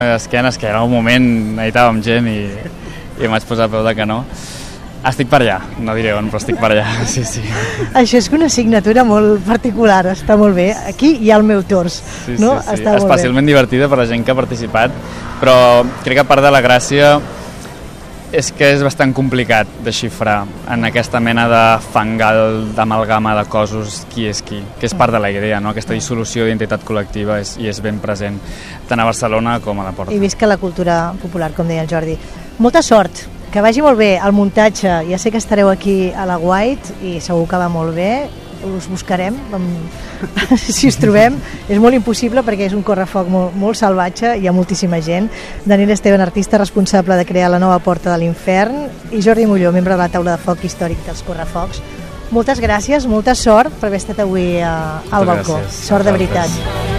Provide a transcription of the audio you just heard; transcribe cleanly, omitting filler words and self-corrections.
d'esquena, és que era un moment, necessitàvem gent i em vaig posar a peu de canó. Estic per allà, no diré on, però estic per allà, sí. Això és una assignatura molt particular, està molt bé. Aquí hi ha el meu tors, no? Sí. Està molt especialment divertida per la gent que ha participat, però crec que part de la gràcia és que és bastant complicat de xifrar en aquesta mena de fangal, d'amalgama de cossos, qui és qui, que és part de la idea, no? Aquesta dissolució d'identitat col·lectiva i és ben present, tant a Barcelona com a la Porta. I visca la cultura popular, com deia el Jordi. Molta sort, que vagi molt bé el muntatge. Ja sé que estareu aquí a la White i segur que va molt bé. Us buscarem si us trobem. És molt impossible perquè és un correfoc molt salvatge, hi ha moltíssima gent. Daniel Esteban, artista responsable de crear la nova Porta de l'Infern, i Jordi Molló, membre de la taula de foc històric dels correfocs. Moltes gràcies, molta sort per haver estat avui al balcó. Sort de veritat.